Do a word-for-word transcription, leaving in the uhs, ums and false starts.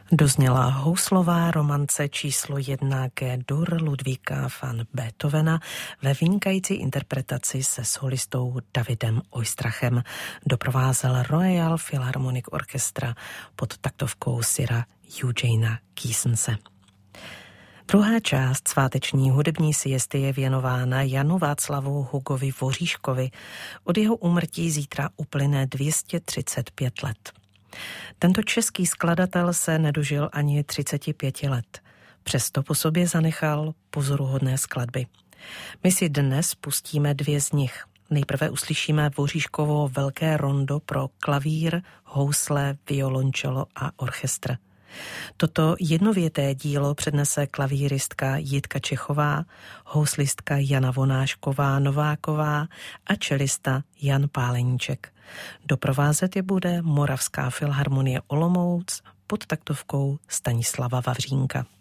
Dozněla houslová romance číslo jedna G-dur Ludvíka van Beethovena ve vynikající interpretaci se solistou Davidem Oistrachem. Doprovázel Royal Philharmonic Orchestra pod taktovkou Sira Eugenea Kiesense. Druhá část sváteční hudební siesty je věnována Janu Václavu Hugovi Voříškovi. Od jeho úmrtí zítra uplyne dvě stě třicet pět let. Tento český skladatel se nedožil ani třicet pět let. Přesto po sobě zanechal pozoruhodné skladby. My si dnes pustíme dvě z nich. Nejprve uslyšíme Voříškovo velké rondo pro klavír, housle, violončelo a orchestr. Toto jednověté dílo přednese klavíristka Jitka Čechová, houslistka Jana Vonášková Nováková a čelista Jan Páleníček. Doprovázet je bude Moravská filharmonie Olomouc pod taktovkou Stanislava Vavřínka.